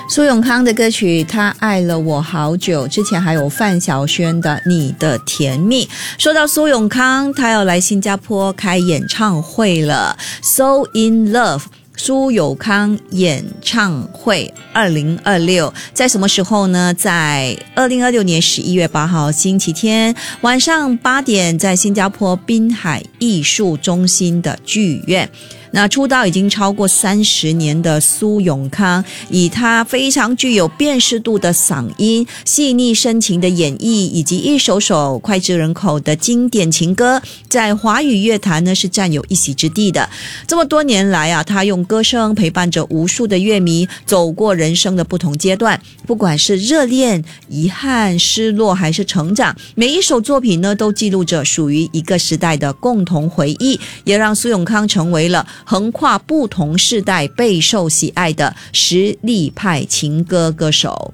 苏永康的歌曲《他爱了我好久》，之前还有范晓萱的《你的甜蜜》。说到苏永康，他要来新加坡开演唱会了， So in Love苏永康演唱会2026在什么时候呢？在2026年11月8号星期天晚上8点，在新加坡滨海艺术中心的剧院。那出道已经超过30年的苏永康，以他非常具有辨识度的嗓音、细腻深情的演绎，以及一首首脍炙人口的经典情歌，在华语乐坛呢是占有一席之地的。这么多年来啊，他用歌声陪伴着无数的乐迷走过人生的不同阶段，不管是热恋、遗憾、失落还是成长，每一首作品呢都记录着属于一个时代的共同回忆，也让苏永康成为了横跨不同世代备受喜爱的实力派情歌歌手。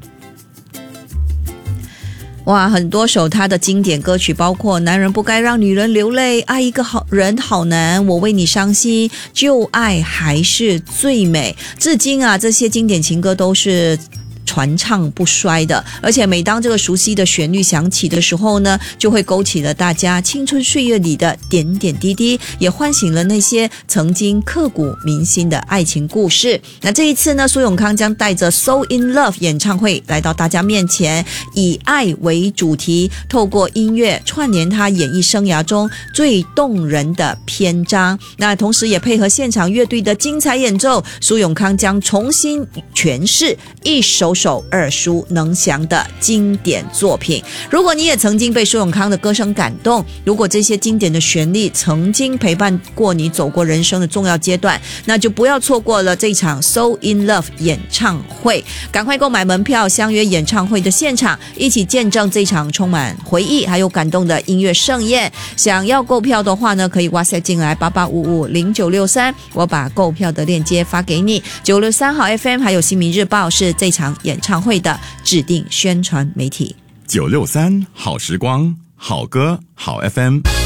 哇，很多首他的经典歌曲，包括男人不该让女人流泪、爱一个好人好难、我为你伤心、旧爱还是最美，至今啊这些经典情歌都是传唱不衰的，而且每当这个熟悉的旋律响起的时候呢，就会勾起了大家青春岁月里的点点滴滴，也唤醒了那些曾经刻骨铭心的爱情故事。那这一次呢，苏永康将带着 So in Love 演唱会来到大家面前，以爱为主题，透过音乐串联他演艺生涯中最动人的篇章。那同时也配合现场乐队的精彩演奏，苏永康将重新诠释一首耳熟能详的经典作品。如果你也曾经被苏永康的歌声感动，如果这些经典的旋律曾经陪伴过你走过人生的重要阶段，那就不要错过了这场 So in Love 演唱会，赶快购买门票，相约演唱会的现场，一起见证这场充满回忆还有感动的音乐盛宴。想要购票的话呢，可以 WhatsApp 进来88550963，我把购票的链接发给你。963好 FM 还有新民日报是这场演唱会的指定宣传媒体。 963好时光，好歌好 FM。